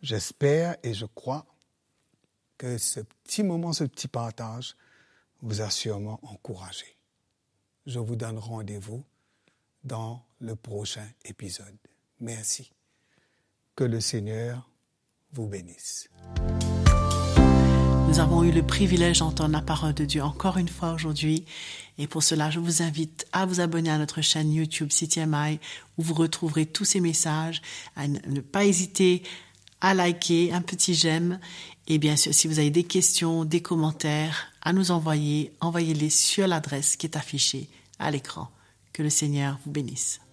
J'espère et je crois que ce petit moment, ce petit partage vous a sûrement encouragé. Je vous donne rendez-vous dans le prochain épisode. Merci. Que le Seigneur vous bénisse. Nous avons eu le privilège d'entendre la parole de Dieu encore une fois aujourd'hui. Et pour cela, je vous invite à vous abonner à notre chaîne YouTube CTMI où vous retrouverez tous ces messages. À ne pas hésiter à liker, un petit j'aime. Et bien sûr, si vous avez des questions, des commentaires à nous envoyer, envoyez-les sur l'adresse qui est affichée à l'écran. Que le Seigneur vous bénisse.